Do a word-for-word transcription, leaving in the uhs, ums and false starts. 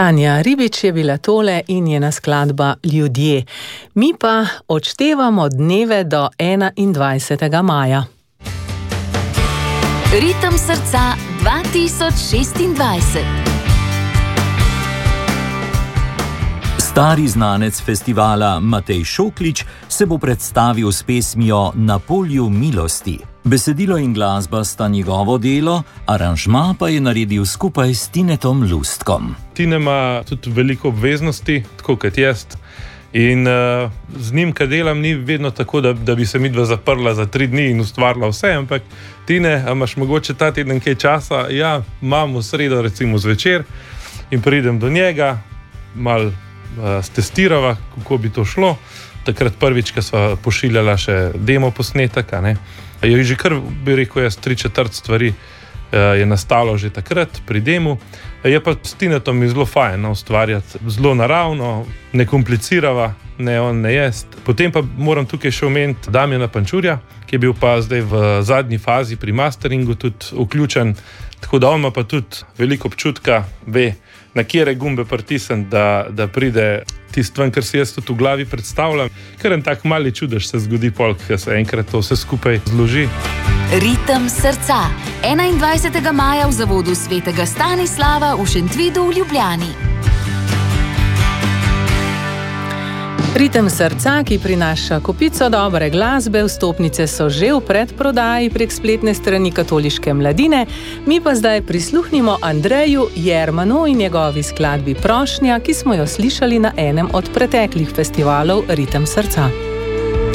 Tanja Ribič je bila tole in njena skladba Ljudje. Mi pa odštevamo dneve do enaindvajsetega maja. Ritem srca dva tisoč šestindvajset. Stari znanec festivala Matej Šoklič se bo predstavil s pesmijo Na polju milosti. Besedilo in glasba sta njegovo delo, aranžma pa je naredil skupaj s Tinetom Lustkom. Tine ima tudi veliko obveznosti, tako kot jaz. In uh, z njim, kad delam, ni vedno tako, da, da bi se midva zaprla za tri dni in ustvarila vse, ampak Tine, a imaš mogoče ta teden kaj časa? Ja, imam v sredo, recimo zvečer, in pridem do njega, mal uh, stestirava, kako bi to šlo. Takrat prvič, ko sva pošiljala še demo posnetek, a ne. Je že kar, bi rekel jaz, tri četrt stvari je nastalo že takrat pri demu. Je pa s Tinetom zelo fajn ustvarjati, zelo naravno, ne komplicirava, ne on, ne jaz. Potem pa moram tukaj še omeniti Damjana Pančurja, ki je bil pa zdaj v zadnji fazi pri masteringu tudi vključen, tako da on ima pa tudi veliko občutka, ve, na kjere gumbe pritisniti, da, da pride tisto ven, kar si jaz tudi v glavi predstavljam. Ker en tak mali čudež se zgodi polk, ker se enkrat to vse skupaj zloži. Ritem srca. enaindvajsetega maja v zavodu svetega Stanislava v Šentvidu v Ljubljani. Ritem srca, ki prinaša kopico dobre glasbe, vstopnice so že v predprodaji prek spletne strani Katoliške mladine, mi pa zdaj prisluhnimo Andreju Jermanu in njegovi skladbi Prošnja, ki smo jo slišali na enem od preteklih festivalov Ritem srca.